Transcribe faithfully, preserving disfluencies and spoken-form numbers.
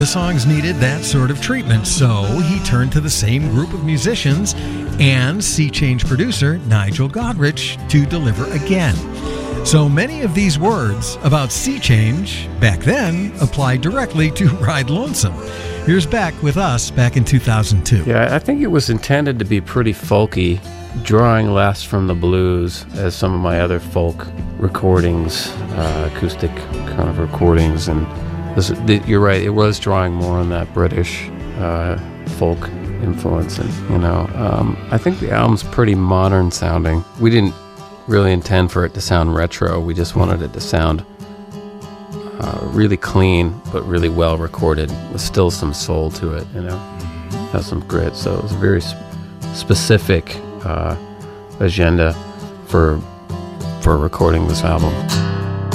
The songs needed that sort of treatment, so he turned to the same group of musicians and Sea Change producer Nigel Godrich to deliver again. So many of these words about Sea Change back then applied directly to Ride Lonesome. Here's Beck with us back in two thousand two. Yeah, I think it was intended to be pretty folky, drawing less from the blues as some of my other folk recordings, uh, acoustic kind of recordings, and this, the, you're right, it was drawing more on that British uh, folk influence, and you know, um, I think the album's pretty modern sounding. We didn't really intend for it to sound retro. We just wanted it to sound uh, really clean, but really well recorded, with still some soul to it. You know, has some grit. So it was a very sp- specific uh, agenda for for recording this album.